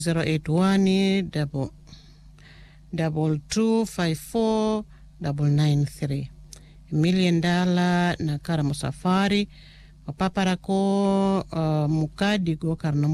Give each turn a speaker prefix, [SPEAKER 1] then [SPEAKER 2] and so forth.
[SPEAKER 1] 08122549993 Million Dollar na Karamo Safari wapaparako mukadi go karno